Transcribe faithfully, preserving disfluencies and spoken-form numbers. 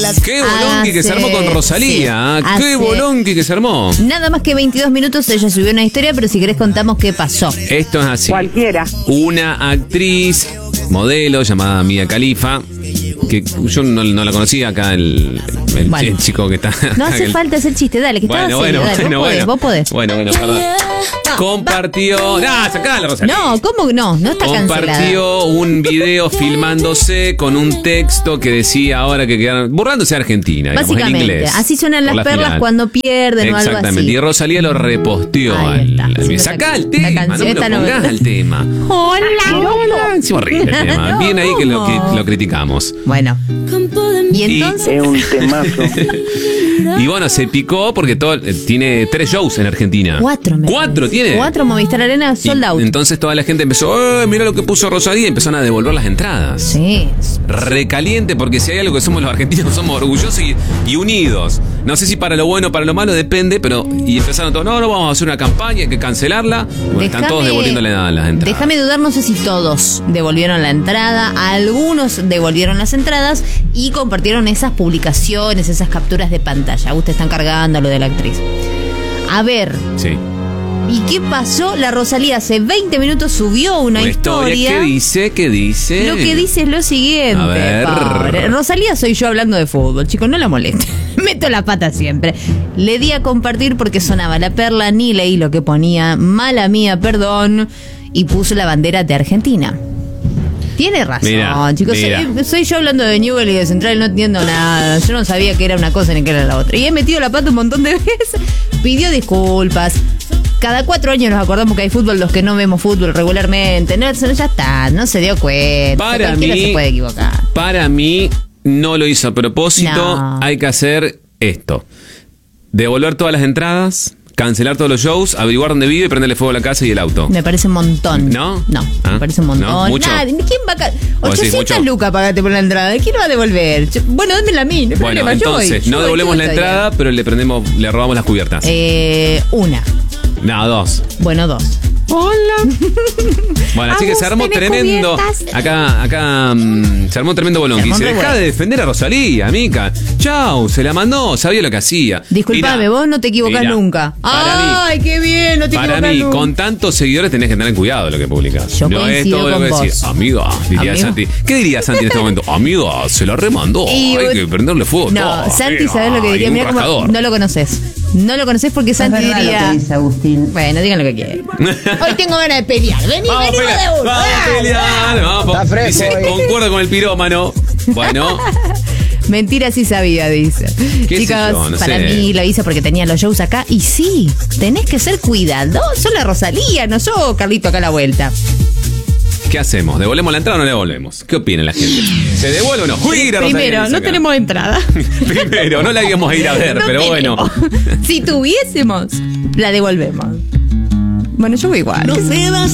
Qué bolonqui que se armó con Rosalía. Sí, Qué hace bolonqui que se armó. Nada más que veintidós minutos ella subió una historia, pero si querés contamos qué pasó. Esto es así. Cualquiera. Una actriz, modelo llamada Mia Khalifa, que yo no, no la conocía acá, el, el, Bueno. el chico que está. No hace el, falta hacer chiste, dale, que Bueno, estaba bueno, serio, dale, bueno, vos podés, bueno. vos podés. Bueno, bueno, perdón. Compartió. ¡Ah, sacala, Rosalía! No, ¿cómo que no? No está cancelada. Compartió un video filmándose con un texto que decía ahora que quedaron burlándose de Argentina, digamos, en Básicamente, inglés. así suenan por las la perlas final. cuando pierden o algo Exactamente. así. Y Rosalía lo reposteó. Ahí Al, está. al- Sí, Sacá el la tema, canción no me lo esta no me- pongas al tema. Hola, Hola. Encima horrible el tema. No, Bien ahí que lo, que ¿cómo? lo criticamos. Bueno. Y entonces. Es un temazo. Y bueno, se picó porque todo, eh, tiene tres shows en Argentina. Cuatro, me ¿Cuatro parece. tiene? Cuatro Movistar Arena Y sold out. entonces toda la gente empezó, eh, mira lo que puso Rosalía, y empezaron a devolver las entradas. Sí. Recaliente, porque si hay algo que somos los argentinos, somos orgullosos y, y unidos. No sé si para lo bueno o para lo malo, depende, pero. Y empezaron todos, no, no, vamos a hacer una campaña, hay que cancelarla. Bueno, están todos devolviéndole nada las entradas. Déjame dudar, no sé si todos devolvieron la entrada, algunos devolvieron las entradas y compartieron esas publicaciones, esas capturas de pantalla. Ustedes están cargando lo de la actriz. A ver, Sí. ¿y qué pasó? La Rosalía hace veinte minutos subió una, Una historia. ¿Qué dice? ¿Qué dice? Lo que dice es lo siguiente. A ver. Pobre. Rosalía soy yo hablando de fútbol, chicos, no la molesten. Meto la pata siempre. Le di a compartir porque sonaba la perla, ni leí lo que ponía. Mala mía, perdón. Y puso la bandera de Argentina. Tiene razón, Mira, chicos. mira. Soy, soy yo hablando de Newell y de Central, no entiendo nada. Yo no sabía que era una cosa ni que era la otra. Y he metido la pata un montón de veces. Pidió disculpas. Cada cuatro años nos acordamos que hay fútbol, los que no vemos fútbol regularmente. No, eso ya está, no se dio cuenta. Para Cualquiera mí- se puede equivocar. Para mí, no lo hizo a propósito. No. Hay que hacer esto: devolver todas las entradas, cancelar todos los shows, averiguar dónde vive y prenderle fuego a la casa y el auto. Me parece un montón. ¿No? No, ¿Ah? me parece un montón. ¿No? ¿Mucho? Nada, ¿quién va a ca- ¿Vos decís ochocientas mucho? lucas pagaste por la entrada. ¿Quién lo va a devolver? Yo- Bueno, dámela a mí. No hay Bueno, problema, yo voy, entonces, yo no voy, devolvemos yo la voy, está entrada, pero le prendemos, le robamos las cubiertas. bien. Eh, una. No, dos. Bueno, dos. Hola. Bueno, así que se armó Agus, ¿tenés tremendo. cubiertas? Acá, acá mm, se armó tremendo bolón. Se Y armó se re deja bueno. de defender a Rosalía, Mica. Chau, se la mandó, sabía lo que hacía. Disculpame, Mirá, vos no te equivocás mirá, nunca. Para mí, Ay, qué bien, no te Para equivocás mí, nunca. con tantos seguidores tenés que tener cuidado de lo que publicas. Yo no es coincido todo lo con que vos. decís. Amiga, diría Amigo. Santi. ¿Qué diría Santi en este momento? Amiga, se la remandó. Y Hay vos- que prenderle fuego. No, todo, Santi, amiga. ¿sabés lo que Hay diría? un Mirá cómo- rajador. no lo conoces. No lo conoces porque Santi verdad lo diría. que dice Agustín. Bueno, digan lo que quieran. Hoy tengo ganas de pelear. Vení, Vamos a vení pelear, de uno. vamos a pelear, vamos. Está fresco Dice, hoy. concuerdo con el pirómano. Bueno, Mentira sí sabía, dice. ¿Qué sé Chicos, yo? No para sé. mí lo hice porque tenía los shows acá. Y sí, tenés que ser cuidadoso. La Rosalía, no yo, Carlito, acá a la vuelta. ¿qué hacemos? ¿Devolvemos la entrada o no la devolvemos? ¿Qué opina la gente? ¿Se devuelve o no? Uy, la Rosalía Primero, dice no acá. tenemos entrada. Primero, no la íbamos a ir a ver, No pero tenemos. bueno. Si tuviésemos, la devolvemos. Bueno, yo voy igual. No se va